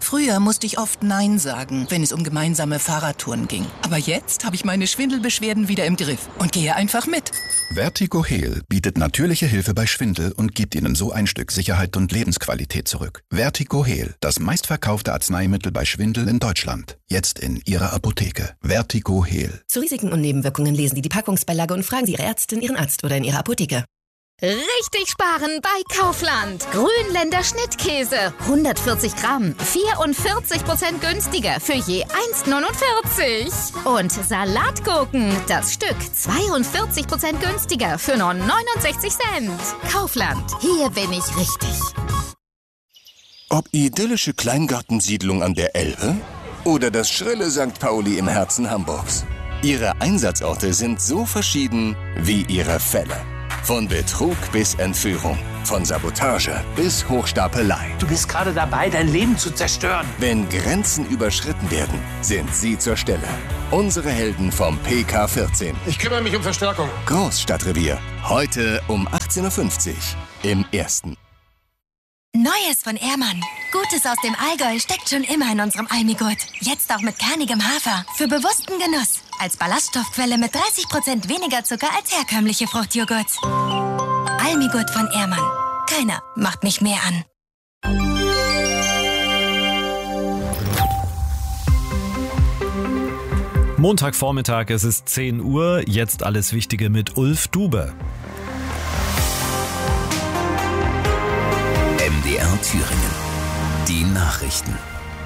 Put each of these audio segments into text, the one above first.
Früher musste ich oft Nein sagen, wenn es um gemeinsame Fahrradtouren ging. Aber jetzt habe ich meine Schwindelbeschwerden wieder im Griff und gehe einfach mit. Vertigo Heal bietet natürliche Hilfe bei Schwindel und gibt Ihnen so ein Stück Sicherheit und Lebensqualität zurück. Vertigo Heal, das meistverkaufte Arzneimittel bei Schwindel in Deutschland. Jetzt in Ihrer Apotheke. Vertigo Heal. Zu Risiken und Nebenwirkungen lesen Sie die Packungsbeilage und fragen Sie Ihre Ärztin, Ihren Arzt oder in Ihrer Apotheke. Richtig sparen bei Kaufland. Grünländer Schnittkäse. 140 Gramm. 44% günstiger für je 1,49. Und Salatgurken. Das Stück 42% günstiger für nur 69 Cent. Kaufland. Hier bin ich richtig. Ob idyllische Kleingartensiedlung an der Elbe oder das schrille St. Pauli im Herzen Hamburgs. Ihre Einsatzorte sind so verschieden wie ihre Fälle. Von Betrug bis Entführung, von Sabotage bis Hochstapelei. Du bist gerade dabei, dein Leben zu zerstören. Wenn Grenzen überschritten werden, sind sie zur Stelle. Unsere Helden vom PK14. Ich kümmere mich um Verstärkung. Großstadtrevier. Heute um 18.50 Uhr im Ersten. Neues von Ehrmann. Gutes aus dem Allgäu steckt schon immer in unserem Almigurt. Jetzt auch mit kernigem Hafer. Für bewussten Genuss. Als Ballaststoffquelle mit 30% weniger Zucker als herkömmliche Fruchtjoghurts. Almigurt von Ehrmann. Keiner macht mich mehr an. Montagvormittag, es ist 10 Uhr. Jetzt alles Wichtige mit Ulf Dube. MDR Thüringen. Die Nachrichten.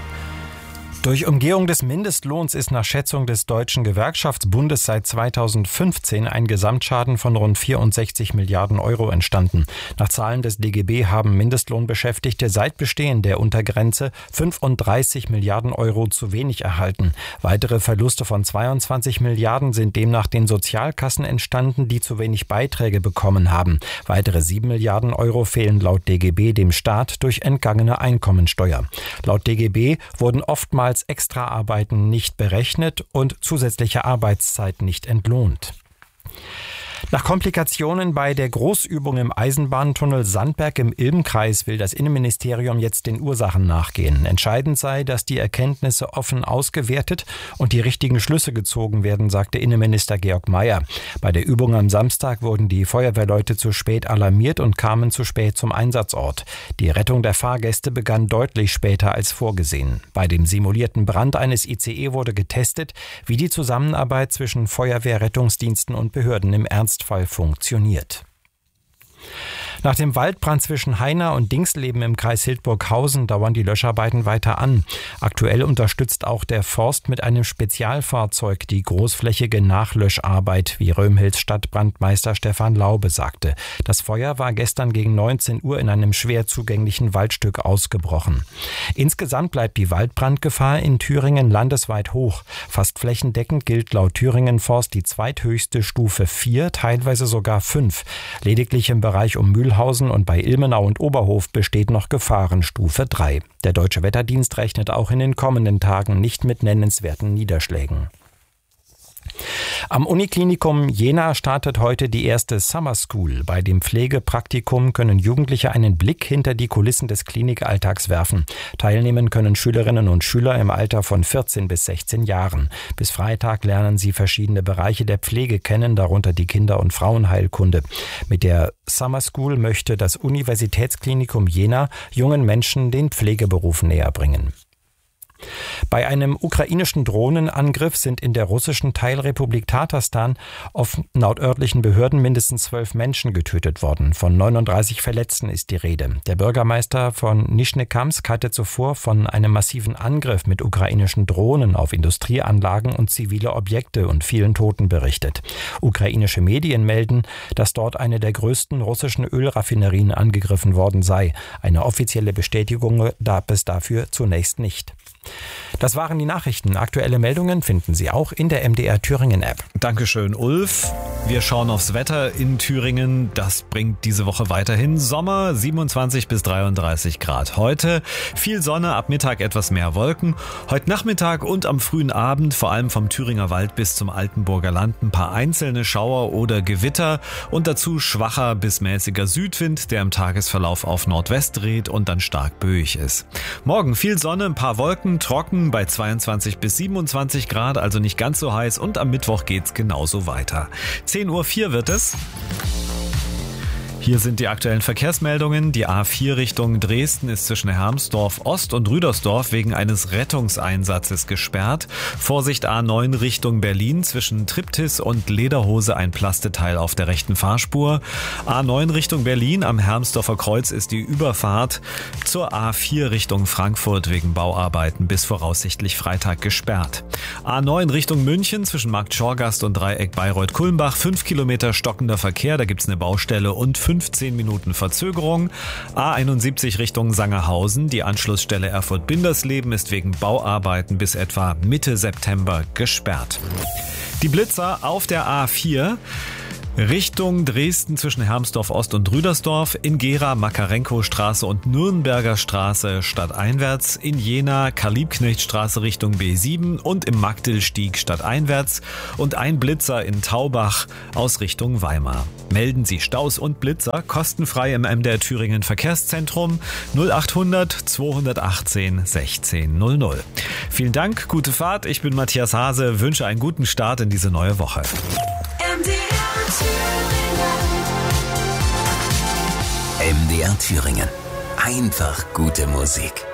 Durch Umgehung des Mindestlohns ist nach Schätzung des Deutschen Gewerkschaftsbundes seit 2015 ein Gesamtschaden von rund 64 Milliarden Euro entstanden. Nach Zahlen des DGB haben Mindestlohnbeschäftigte seit Bestehen der Untergrenze 35 Milliarden Euro zu wenig erhalten. Weitere Verluste von 22 Milliarden sind demnach den Sozialkassen entstanden, die zu wenig Beiträge bekommen haben. Weitere 7 Milliarden Euro fehlen laut DGB dem Staat durch entgangene Einkommensteuer. Laut DGB wurden oftmals Extraarbeiten nicht berechnet und zusätzliche Arbeitszeit nicht entlohnt. Nach Komplikationen bei der Großübung im Eisenbahntunnel Sandberg im Ilmenkreis will das Innenministerium jetzt den Ursachen nachgehen. Entscheidend sei, dass die Erkenntnisse offen ausgewertet und die richtigen Schlüsse gezogen werden, sagte Innenminister Georg Mayer. Bei der Übung am Samstag wurden die Feuerwehrleute zu spät alarmiert und kamen zu spät zum Einsatzort. Die Rettung der Fahrgäste begann deutlich später als vorgesehen. Bei dem simulierten Brand eines ICE wurde getestet, wie die Zusammenarbeit zwischen Feuerwehr, Rettungsdiensten und Behörden im Ernstfall funktioniert. Nach dem Waldbrand zwischen Heina und Dingsleben im Kreis Hildburghausen dauern die Löscharbeiten weiter an. Aktuell unterstützt auch der Forst mit einem Spezialfahrzeug die großflächige Nachlöscharbeit, wie Römhilds Stadtbrandmeister Stefan Laube sagte. Das Feuer war gestern gegen 19 Uhr in einem schwer zugänglichen Waldstück ausgebrochen. Insgesamt bleibt die Waldbrandgefahr in Thüringen landesweit hoch. Fast flächendeckend gilt laut Thüringen Forst die zweithöchste Stufe 4, teilweise sogar 5. Lediglich im Bereich um Mühlhausen und bei Ilmenau und Oberhof besteht noch Gefahrenstufe 3. Der Deutsche Wetterdienst rechnet auch in den kommenden Tagen nicht mit nennenswerten Niederschlägen. Am Uniklinikum Jena startet heute die erste Summer School. Bei dem Pflegepraktikum können Jugendliche einen Blick hinter die Kulissen des Klinikalltags werfen. Teilnehmen können Schülerinnen und Schüler im Alter von 14 bis 16 Jahren. Bis Freitag lernen sie verschiedene Bereiche der Pflege kennen, darunter die Kinder- und Frauenheilkunde. Mit der Summer School möchte das Universitätsklinikum Jena jungen Menschen den Pflegeberuf näher bringen. Bei einem ukrainischen Drohnenangriff sind in der russischen Teilrepublik Tatarstan auf nordörtlichen Behörden mindestens 12 Menschen getötet worden. Von 39 Verletzten ist die Rede. Der Bürgermeister von Nischnekamsk hatte zuvor von einem massiven Angriff mit ukrainischen Drohnen auf Industrieanlagen und zivile Objekte und vielen Toten berichtet. Ukrainische Medien melden, dass dort eine der größten russischen Ölraffinerien angegriffen worden sei. Eine offizielle Bestätigung gab es dafür zunächst nicht. Das waren die Nachrichten. Aktuelle Meldungen finden Sie auch in der MDR Thüringen App. Dankeschön, Ulf. Wir schauen aufs Wetter in Thüringen. Das bringt diese Woche weiterhin Sommer, 27 bis 33 Grad. Heute viel Sonne, ab Mittag etwas mehr Wolken. Heute Nachmittag und am frühen Abend, vor allem vom Thüringer Wald bis zum Altenburger Land, ein paar einzelne Schauer oder Gewitter und dazu schwacher bis mäßiger Südwind, der im Tagesverlauf auf Nordwest dreht und dann stark böig ist. Morgen viel Sonne, ein paar Wolken, trocken bei 22 bis 27 Grad, also nicht ganz so heiß, und am Mittwoch geht's genauso weiter. 10:04 Uhr wird es. Hier sind die aktuellen Verkehrsmeldungen. Die A4 Richtung Dresden ist zwischen Hermsdorf Ost und Rüdersdorf wegen eines Rettungseinsatzes gesperrt. Vorsicht A9 Richtung Berlin, zwischen Triptis und Lederhose ein Plasteteil auf der rechten Fahrspur. A9 Richtung Berlin, am Hermsdorfer Kreuz ist die Überfahrt zur A4 Richtung Frankfurt wegen Bauarbeiten bis voraussichtlich Freitag gesperrt. A9 Richtung München, zwischen Markt Schorgast und Dreieck Bayreuth-Kulmbach, 5 Kilometer stockender Verkehr, da gibt's eine Baustelle und 15 Minuten Verzögerung. A71 Richtung Sangerhausen. Die Anschlussstelle Erfurt-Bindersleben ist wegen Bauarbeiten bis etwa Mitte September gesperrt. Die Blitzer auf der A4. Richtung Dresden zwischen Hermsdorf Ost und Rüdersdorf, in Gera Makarenko-Straße und Nürnberger Straße stadteinwärts, in Jena Karl-Liebknecht-Straße Richtung B7 und im Magdilstieg stadteinwärts und ein Blitzer in Taubach aus Richtung Weimar. Melden Sie Staus und Blitzer kostenfrei im MDR Thüringen Verkehrszentrum 0800 218 1600. Vielen Dank, gute Fahrt. Ich bin Matthias Hase, wünsche einen guten Start in diese neue Woche. MDR Thüringen. Einfach gute Musik.